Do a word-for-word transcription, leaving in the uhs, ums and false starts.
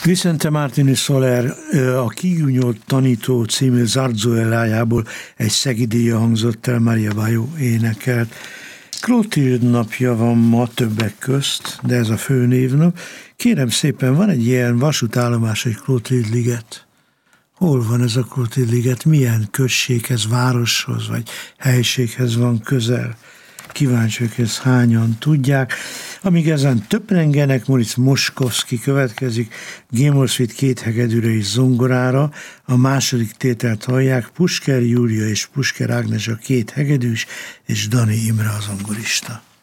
Vicente Martínez Soler a Kigúnyolt tanító című Zarzuelájából egy szegidíja hangzott el, Maria Bajó énekelt. Clotilde napja van ma többek közt, de ez a főnévnap. Kérem szépen, van egy ilyen vasútállomás, egy Clotilde liget. Hol van ez a Clotilde liget? Milyen községhez, városhoz vagy helységhez van közel? Kíváncsiak, ezt hányan tudják. Amíg ezen töprengenek, Moritz Moszkowski következik, Gémolszvit két hegedűre és zongorára. A második tételt hallják, Pusker Júlia és Pusker Ágnes a két hegedűs, és Dani Imre a zongorista.